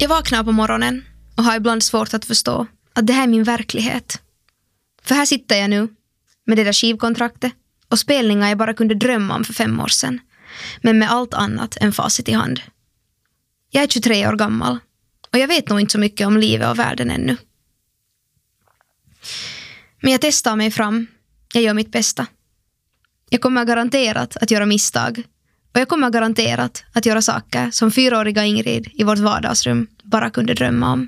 Jag vaknar på morgonen och har ibland svårt att förstå att det här är min verklighet. För här sitter jag nu med det där skivkontraktet och spelningar jag bara kunde drömma om för 5 år sedan. Men med allt annat än facit i hand. Jag är 23 år gammal och jag vet nog inte så mycket om livet och världen ännu. Men jag testar mig fram. Jag gör mitt bästa. Jag kommer garanterat att göra misstag. Och jag kommer garanterat att göra saker som 4-åriga Ingrid i vårt vardagsrum bara kunde drömma om.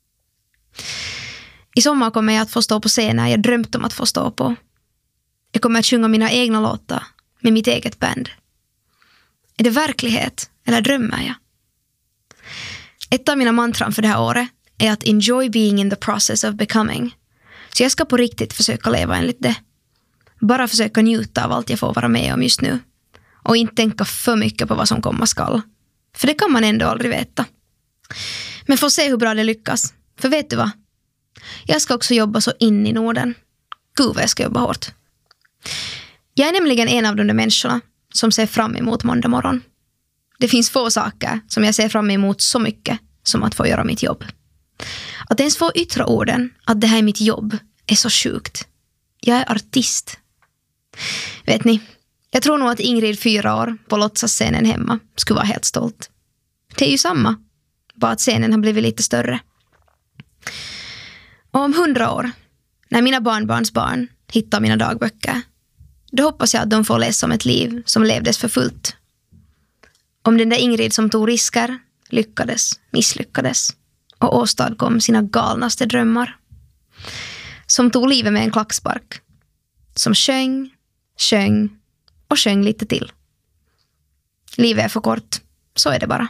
I sommar kommer jag att få stå på scenen jag drömt om att få stå på. Jag kommer att sjunga mina egna låtar med mitt eget band. Är det verklighet eller drömmer jag? Ett av mina mantran för det här året är att enjoy being in the process of becoming. Så jag ska på riktigt försöka leva enligt det. Bara försöka njuta av allt jag får vara med om just nu. Och inte tänka för mycket på vad som komma skall. För det kan man ändå aldrig veta. Men får se hur bra det lyckas. För vet du vad? Jag ska också jobba så in i Norden. Gud vad jag ska jobba hårt. Jag är nämligen en av de där människorna som ser fram emot måndag morgon. Det finns få saker som jag ser fram emot så mycket som att få göra mitt jobb. Att ens få yttra orden att det här är mitt jobb är så sjukt. Jag är artist. Vet ni, jag tror nog att Ingrid 4 år på låtsasscenen hemma skulle vara helt stolt. Det är ju samma, bara att scenen har blivit lite större. Och om 100 år, när mina barnbarns barn hittar mina dagböcker, då hoppas jag att de får läsa om ett liv som levdes för fullt. Om den där Ingrid som tog risker, lyckades, misslyckades och åstadkom sina galnaste drömmar. Som tog livet med en klackspark. Som sjöng och sjöng lite till. Livet är för kort, så är det bara.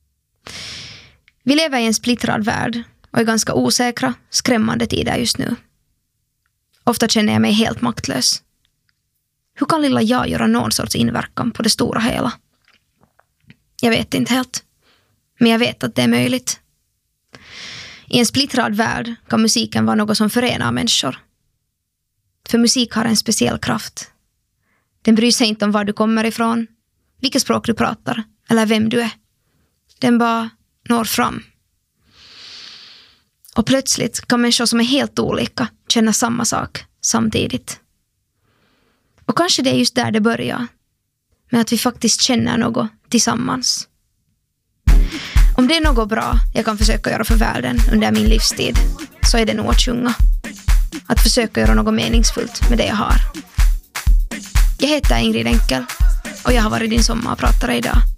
Vi lever i en splittrad värld och är ganska osäkra, skrämmande tider just nu. Ofta känner jag mig helt maktlös. Hur kan lilla jag göra någon sorts inverkan på det stora hela? Jag vet inte helt. Men jag vet att det är möjligt. I en splittrad värld kan musiken vara något som förenar människor. För musik har en speciell kraft. Den bryr sig inte om var du kommer ifrån, vilket språk du pratar eller vem du är. Den bara når fram. Och plötsligt kan människor som är helt olika känna samma sak samtidigt. Och kanske det är just där det börjar. Med att vi faktiskt känner något tillsammans. Om det är något bra jag kan försöka göra för världen under min livstid, så är det nog att sjunga. Att försöka göra något meningsfullt med det jag har. Jag heter Ingrid Enkel och jag har varit din sommarpratare idag.